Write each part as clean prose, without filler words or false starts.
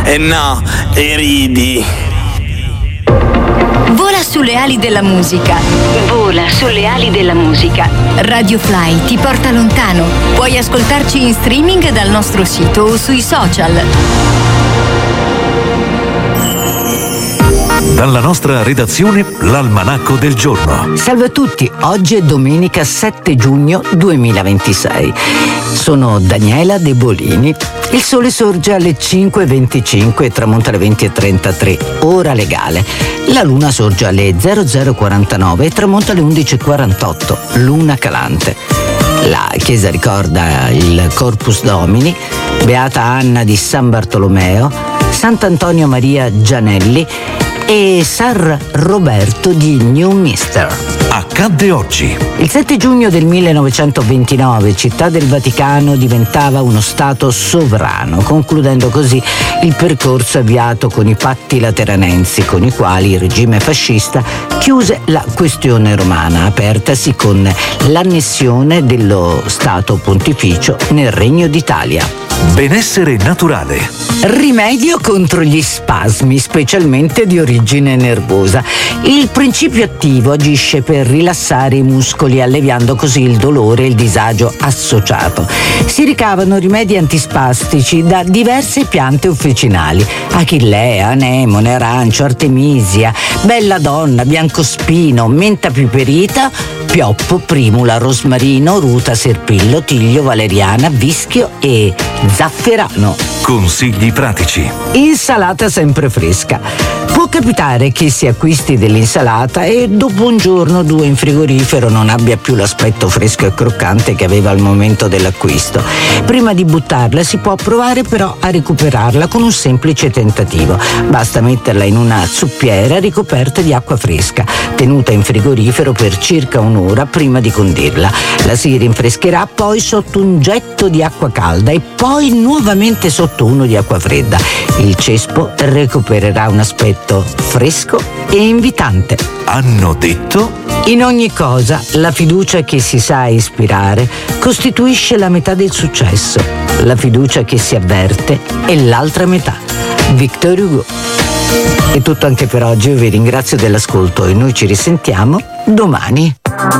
E no, e ridi. Vola sulle ali della musica. Vola sulle ali della musica. Radio Fly ti porta lontano. Puoi ascoltarci in streaming dal nostro sito o sui social. Dalla nostra redazione, l'Almanacco del giorno. Salve a tutti, oggi è domenica 7 giugno 2026. Sono Daniela De Bolini. Il sole sorge alle 5:25 e tramonta alle 20:33, ora legale. La luna sorge alle 00:49 e tramonta alle 11:48, luna calante. La chiesa ricorda il Corpus Domini, Beata Anna di San Bartolomeo, Sant'Antonio Maria Gianelli e San Roberto di Newminster. Accadde oggi. Il 7 giugno del 1929 Città del Vaticano diventava uno Stato sovrano, concludendo così il percorso avviato con i patti lateranensi, con i quali il regime fascista chiuse la questione romana, apertasi con l'annessione dello Stato Pontificio nel Regno d'Italia. Benessere naturale. Rimedio contro gli spasmi, specialmente di origine nervosa. Il principio attivo agisce per rilassare i muscoli, alleviando così il dolore e il disagio associato. Si ricavano rimedi antispastici da diverse piante officinali: achillea, anemone, arancio, artemisia, belladonna, biancospino, menta piperita, pioppo, primula, rosmarino, ruta, serpillo, tiglio, valeriana, vischio e zafferano. Consigli pratici. Insalata sempre fresca. Può capitare che si acquisti dell'insalata e dopo un giorno o due in frigorifero non abbia più l'aspetto fresco e croccante che aveva al momento dell'acquisto. Prima di buttarla si può provare però a recuperarla con un semplice tentativo. Basta metterla in una zuppiera ricoperta di acqua fresca, tenuta in frigorifero per circa un'ora prima di condirla. La si rinfrescherà poi sotto un getto di acqua calda e poi nuovamente sotto uno di acqua fredda. Il cespo recupererà un aspetto fresco e invitante. Hanno detto? In ogni cosa, la fiducia che si sa ispirare costituisce la metà del successo. La fiducia che si avverte è l'altra metà. Victor Hugo. È tutto anche per oggi, io vi ringrazio dell'ascolto e noi ci risentiamo domani.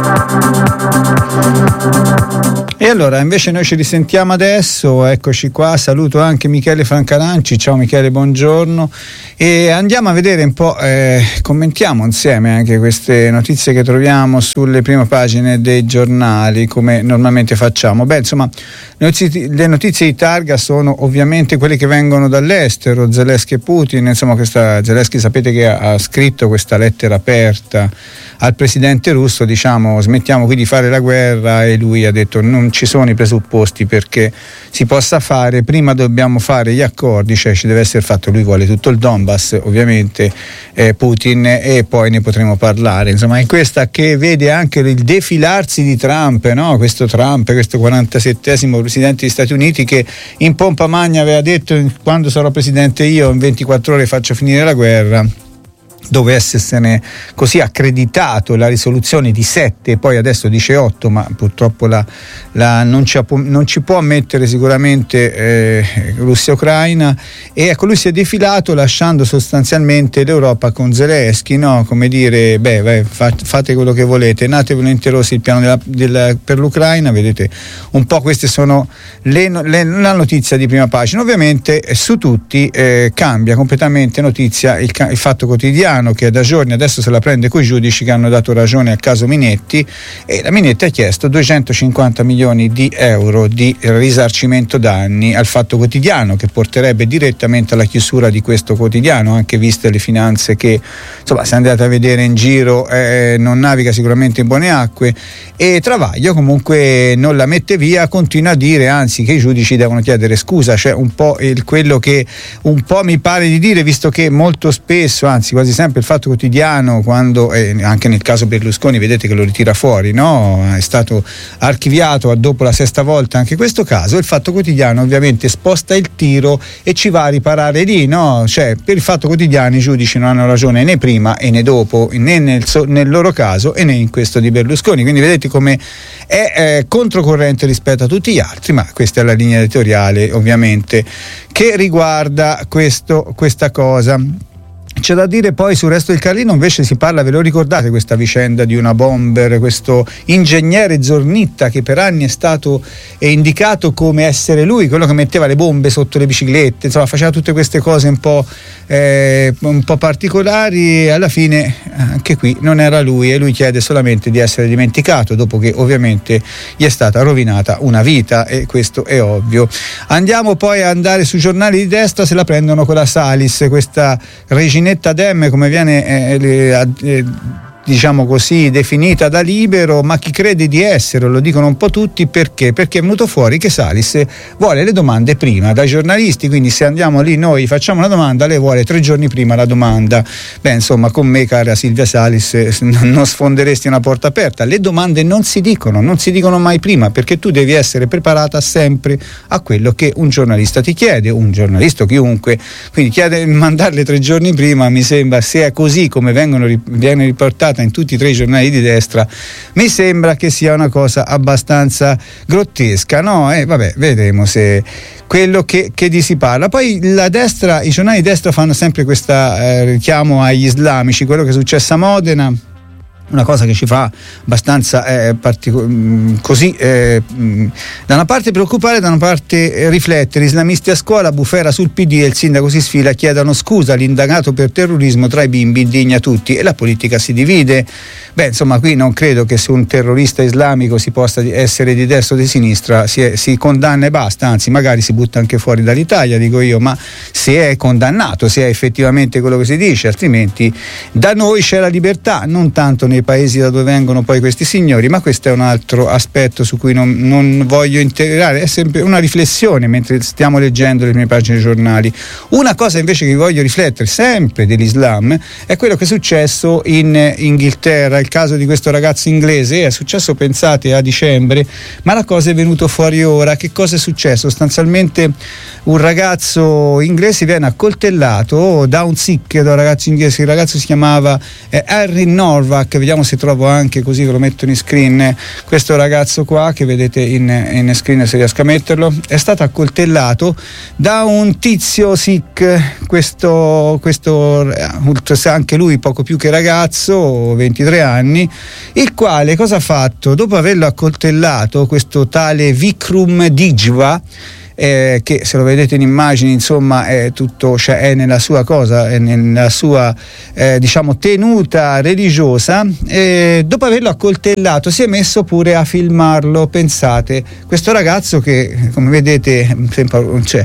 E allora invece noi ci risentiamo adesso, eccoci qua, saluto anche Michele Francaranci. Ciao Michele, buongiorno, e andiamo a vedere un po', commentiamo insieme anche queste notizie che troviamo sulle prime pagine dei giornali come normalmente facciamo. Beh, insomma, le notizie di targa sono ovviamente quelle che vengono dall'estero. Zelensky e Putin, insomma, Zelensky sapete che ha scritto questa lettera aperta al presidente russo, diciamo smettiamo qui di fare la guerra, e lui ha detto non ci sono i presupposti perché si possa fare, prima dobbiamo fare gli accordi, cioè ci deve essere fatto, lui vuole tutto il Donbass ovviamente, Putin, e poi ne potremo parlare. Insomma, è questa che vede anche il defilarsi di Trump, no? Questo 47esimo presidente degli Stati Uniti, che in pompa magna aveva detto quando sarò presidente io in 24 ore faccio finire la guerra. Dove essersene così accreditato la risoluzione di 7, poi adesso dice 8, ma purtroppo non ci può mettere sicuramente Russia-Ucraina, e ecco lui si è defilato lasciando sostanzialmente l'Europa con Zelensky, no? Come dire, fate quello che volete, nate volenterosi il piano per l'Ucraina. Vedete un po', queste sono la notizia di prima pagina. Ovviamente su tutti cambia completamente notizia il Fatto Quotidiano, che da giorni adesso se la prende coi giudici che hanno dato ragione al caso Minetti, e la Minetti ha chiesto 250 milioni di euro di risarcimento danni al Fatto Quotidiano, che porterebbe direttamente alla chiusura di questo quotidiano, anche viste le finanze che, insomma, se andate a vedere in giro non naviga sicuramente in buone acque. E Travaglio comunque non la mette via, continua a dire anzi che i giudici devono chiedere scusa, cioè un po' quello che un po' mi pare di dire, visto che molto spesso, anzi quasi esempio il Fatto Quotidiano, quando anche nel caso Berlusconi vedete che lo ritira fuori, no? È stato archiviato dopo la 6ª volta anche questo caso. Il Fatto Quotidiano ovviamente sposta il tiro e ci va a riparare lì, no? Cioè, per il Fatto Quotidiano i giudici non hanno ragione né prima e né dopo, né nel loro caso e né in questo di Berlusconi, quindi vedete come è controcorrente rispetto a tutti gli altri, ma questa è la linea editoriale ovviamente che riguarda questa cosa. C'è da dire poi sul Resto del Carlino, invece si parla, ve lo ricordate questa vicenda di una bomber, questo ingegnere Zornitta che per anni è stato indicato come essere lui, quello che metteva le bombe sotto le biciclette, insomma faceva tutte queste cose un po' particolari, e alla fine anche qui non era lui, e lui chiede solamente di essere dimenticato dopo che ovviamente gli è stata rovinata una vita, e questo è ovvio. Andiamo poi a andare sui giornali di destra, se la prendono con la Salis, questa reginetta Dem, come viene diciamo così definita da Libero, ma chi crede di essere, lo dicono un po' tutti, perché è venuto fuori che Salis vuole le domande prima dai giornalisti, quindi se andiamo lì noi facciamo una domanda, lei vuole 3 giorni prima la domanda. Beh, insomma, con me, cara Silvia Salis, non sfonderesti una porta aperta. Le domande non si dicono mai prima, perché tu devi essere preparata sempre a quello che un giornalista ti chiede, un giornalista chiunque, quindi mandarle 3 giorni prima, mi sembra, se è così come viene riportata in tutti e 3 i giornali di destra, mi sembra che sia una cosa abbastanza grottesca, no? Vabbè, vedremo se quello che di si parla. Poi la destra, i giornali di destra fanno sempre questa richiamo agli islamici, quello che è successo a Modena, una cosa che ci fa abbastanza così da una parte preoccupare, da una parte riflettere. Islamisti a scuola, bufera sul PD e il sindaco si sfila, chiedono scusa, l'indagato per terrorismo tra i bimbi indigna tutti e la politica si divide. Beh, insomma, qui non credo che su un terrorista islamico si possa essere di destra o di sinistra, si condanna e basta, anzi magari si butta anche fuori dall'Italia, dico io, ma se è condannato, se è effettivamente quello che si dice, altrimenti da noi c'è la libertà, non tanto nei paesi da dove vengono poi questi signori, ma questo è un altro aspetto su cui non voglio integrare, è sempre una riflessione mentre stiamo leggendo le prime pagine dei giornali. Una cosa invece che voglio riflettere, sempre dell'Islam, è quello che è successo in Inghilterra, il caso di questo ragazzo inglese. È successo, pensate, a dicembre, ma la cosa è venuta fuori ora. Che cosa è successo? Sostanzialmente un ragazzo inglese viene accoltellato da un Sikh, da un ragazzo inglese. Il ragazzo si chiamava Harry Norvack, vediamo se trovo anche, così ve lo metto in screen, questo ragazzo qua che vedete in screen, se riesco a metterlo. È stato accoltellato da un tizio Sikh, questo anche lui poco più che ragazzo, 23 anni, il quale cosa ha fatto? Dopo averlo accoltellato, questo tale Vikram Dijva, che se lo vedete in immagini, insomma, è tutto, cioè è nella sua cosa, è nella sua diciamo tenuta religiosa, dopo averlo accoltellato si è messo pure a filmarlo. Pensate, questo ragazzo che, come vedete, cioè,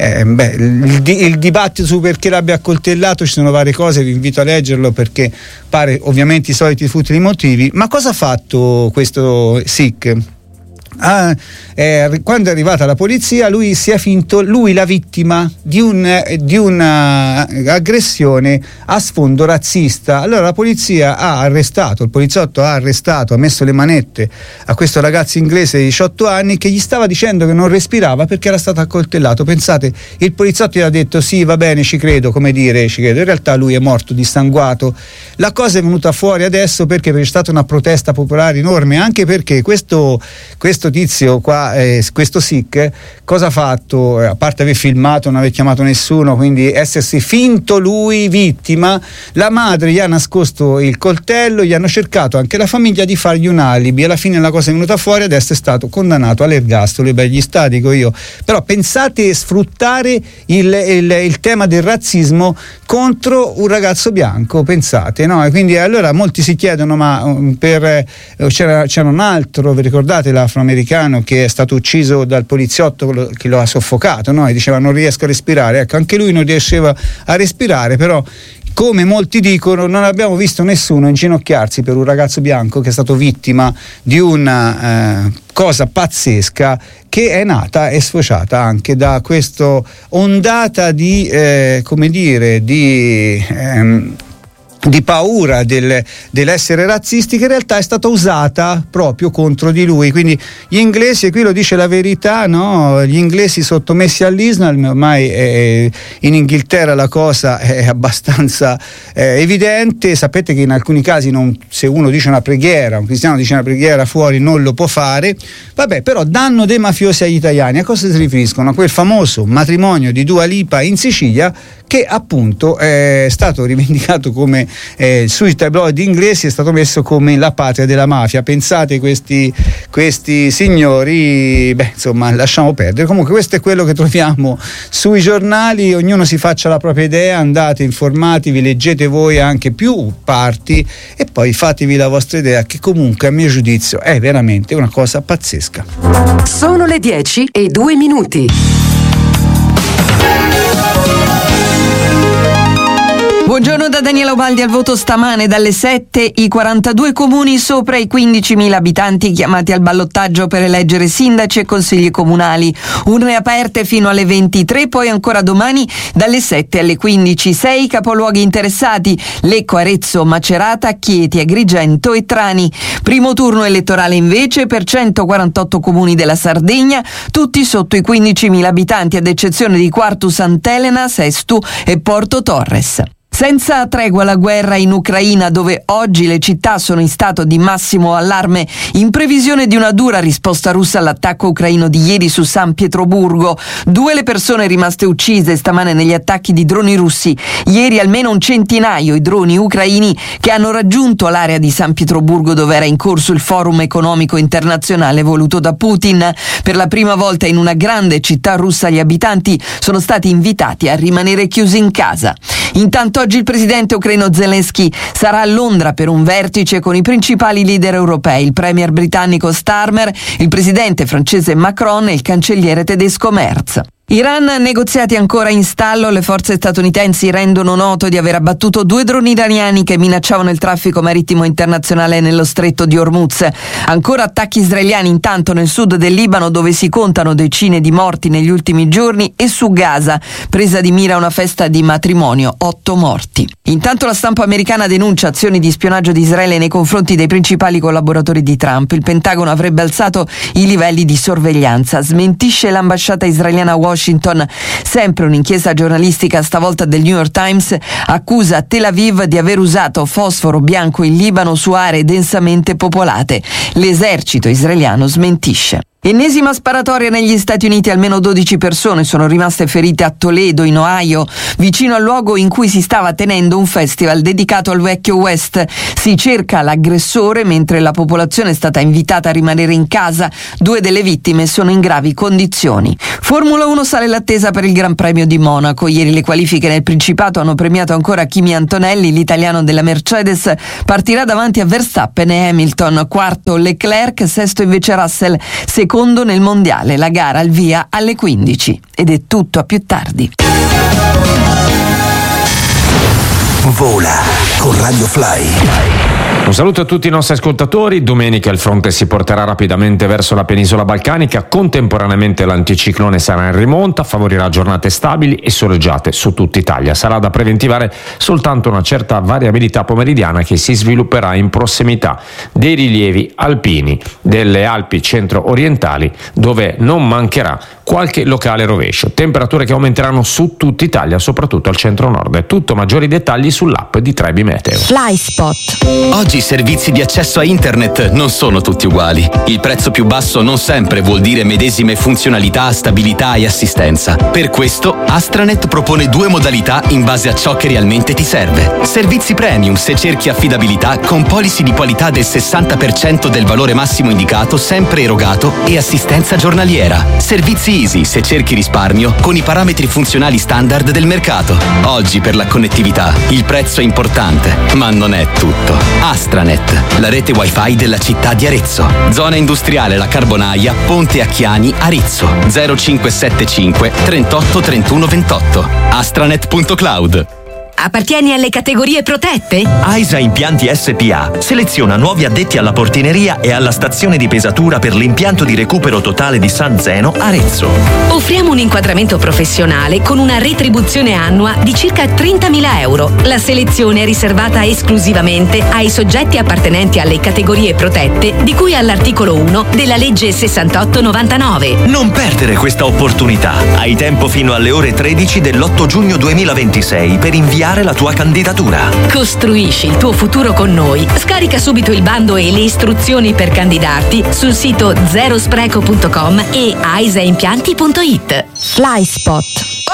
il dibattito su perché l'abbia accoltellato, ci sono varie cose, vi invito a leggerlo perché pare ovviamente i soliti futili motivi. Ma cosa ha fatto questo Sikh? Quando è arrivata la polizia, lui si è finto la vittima di una aggressione a sfondo razzista. Allora la polizia il poliziotto ha arrestato, ha messo le manette a questo ragazzo inglese di 18 anni che gli stava dicendo che non respirava perché era stato accoltellato. Pensate, il poliziotto gli ha detto sì, va bene, ci credo, come dire ci credo, in realtà lui è morto dissanguato. La cosa è venuta fuori adesso perché c'è stata una protesta popolare enorme, anche perché questo tizio qua, questo Sikh, cosa ha fatto? A parte aver filmato, non aver chiamato nessuno, quindi essersi finto lui vittima, la madre gli ha nascosto il coltello, gli hanno cercato anche la famiglia di fargli un alibi, alla fine la cosa è venuta fuori, adesso è stato condannato all'ergastolo. Beh, gli sta, dico io. Però pensate, sfruttare il tema del razzismo contro un ragazzo bianco, pensate, no? E quindi allora molti si chiedono, ma c'era un altro, vi ricordate, l'afroamericano che è stato ucciso dal poliziotto che lo ha soffocato, no? E diceva non riesco a respirare. Ecco, anche lui non riusciva a respirare, però come molti dicono non abbiamo visto nessuno inginocchiarsi per un ragazzo bianco che è stato vittima di una cosa pazzesca che è nata e sfociata anche da questa ondata di di paura dell'essere razzisti, che in realtà è stata usata proprio contro di lui. Quindi gli inglesi, e qui lo dice la verità, no? Gli inglesi sottomessi all'Islam, ormai in Inghilterra la cosa è abbastanza evidente. Sapete che in alcuni casi se uno dice una preghiera, un cristiano dice una preghiera fuori, non lo può fare. Vabbè, però danno dei mafiosi agli italiani. A cosa si riferiscono? A quel famoso matrimonio di Dua Lipa in Sicilia, che appunto è stato rivendicato come sui tabloid inglesi, è stato messo come la patria della mafia. Pensate, questi signori, insomma, lasciamo perdere. Comunque questo è quello che troviamo sui giornali, ognuno si faccia la propria idea, andate, informatevi, leggete voi anche più parti e poi fatevi la vostra idea, che comunque a mio giudizio è veramente una cosa pazzesca. Sono le 10:02. Buongiorno da Daniela Ubaldi. Al voto stamane dalle 7 i 42 comuni sopra i 15.000 abitanti chiamati al ballottaggio per eleggere sindaci e consigli comunali. Urne aperte fino alle 23, poi ancora domani dalle 7 alle 15. 6 capoluoghi interessati: Lecco, Arezzo, Macerata, Chieti, Agrigento e Trani. Primo turno elettorale invece per 148 comuni della Sardegna, tutti sotto i 15.000 abitanti, ad eccezione di Quartu Sant'Elena, Sestu e Porto Torres. Senza tregua la guerra in Ucraina, dove oggi le città sono in stato di massimo allarme in previsione di una dura risposta russa all'attacco ucraino di ieri su San Pietroburgo. 2 le persone rimaste uccise stamane negli attacchi di droni russi. Ieri almeno un centinaio i droni ucraini che hanno raggiunto l'area di San Pietroburgo, dove era in corso il forum economico internazionale voluto da Putin. Per la prima volta in una grande città russa gli abitanti sono stati invitati a rimanere chiusi in casa. Intanto oggi il presidente ucraino Zelensky sarà a Londra per un vertice con i principali leader europei, il premier britannico Starmer, il presidente francese Macron e il cancelliere tedesco Merz. Iran, negoziati ancora in stallo. Le forze statunitensi rendono noto di aver abbattuto 2 droni iraniani che minacciavano il traffico marittimo internazionale nello stretto di Hormuz. Ancora attacchi israeliani intanto nel sud del Libano, dove si contano decine di morti negli ultimi giorni, e su Gaza, presa di mira una festa di matrimonio, 8 morti. Intanto la stampa americana denuncia azioni di spionaggio di Israele nei confronti dei principali collaboratori di Trump. Il Pentagono avrebbe alzato i livelli di sorveglianza. Smentisce l'ambasciata israeliana a Washington. Sempre un'inchiesta giornalistica, stavolta del New York Times, accusa Tel Aviv di aver usato fosforo bianco in Libano su aree densamente popolate. L'esercito israeliano smentisce. Ennesima sparatoria negli Stati Uniti, almeno 12 persone sono rimaste ferite a Toledo, in Ohio, vicino al luogo in cui si stava tenendo un festival dedicato al vecchio West. Si cerca l'aggressore mentre la popolazione è stata invitata a rimanere in casa. 2 delle vittime sono in gravi condizioni. Formula 1 sale l'attesa per il Gran Premio di Monaco. Ieri le qualifiche nel Principato hanno premiato ancora Kimi Antonelli, l'italiano della Mercedes partirà davanti a Verstappen e Hamilton, quarto Leclerc, sesto invece Russell, secondo nel mondiale. La gara al via alle 15. Ed è tutto, a più tardi. Vola con Radio Fly. Un saluto a tutti i nostri ascoltatori. Domenica il fronte si porterà rapidamente verso la penisola balcanica, contemporaneamente l'anticiclone sarà in rimonta, favorirà giornate stabili e soleggiate su tutta Italia. Sarà da preventivare soltanto una certa variabilità pomeridiana che si svilupperà in prossimità dei rilievi alpini delle Alpi centro-orientali, dove non mancherà qualche locale rovescio. Temperature che aumenteranno su tutta Italia, soprattutto al centro-nord. È tutto, maggiori dettagli sull'app di Trebi Meteo. FlySpot. Oggi i servizi di accesso a internet non sono tutti uguali. Il prezzo più basso non sempre vuol dire medesime funzionalità, stabilità e assistenza. Per questo Astranet propone 2 modalità in base a ciò che realmente ti serve. Servizi premium se cerchi affidabilità con policy di qualità del 60% del valore massimo indicato sempre erogato e assistenza giornaliera. Servizi easy se cerchi risparmio con i parametri funzionali standard del mercato. Oggi per la connettività il prezzo è importante, ma non è tutto. Astranet, la rete wifi della città di Arezzo. Zona industriale La Carbonaia, Ponte Acchiani, Arezzo. 0575 38 31 28. Astranet.cloud. Appartieni alle categorie protette? AISA Impianti SPA seleziona nuovi addetti alla portineria e alla stazione di pesatura per l'impianto di recupero totale di San Zeno, Arezzo. Offriamo un inquadramento professionale con una retribuzione annua di circa 30.000 euro. La selezione è riservata esclusivamente ai soggetti appartenenti alle categorie protette di cui all'articolo 1 della legge 6899. Non perdere questa opportunità. Hai tempo fino alle ore 13 dell'8 giugno 2026 per inviare la tua candidatura. Costruisci il tuo futuro con noi. Scarica subito il bando e le istruzioni per candidarti sul sito zerospreco.com e aisaimpianti.it. Flyspot.